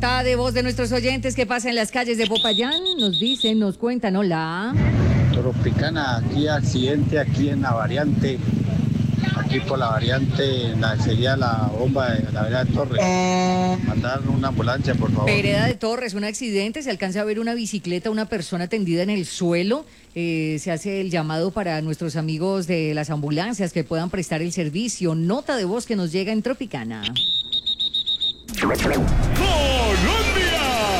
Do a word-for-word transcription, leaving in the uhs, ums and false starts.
Nota de voz de nuestros oyentes que pasa en las calles de Popayán. Nos dicen, nos cuentan, hola. Tropicana, aquí accidente, aquí en la variante, aquí por la variante, la, sería la bomba de la vereda de Torres. Mandar una ambulancia, por favor. Vereda de Torres, un accidente, se alcanza a ver una bicicleta, una persona tendida en el suelo. Eh, se hace el llamado para nuestros amigos de las ambulancias que puedan prestar el servicio. Nota de voz que nos llega en Tropicana. Colombia.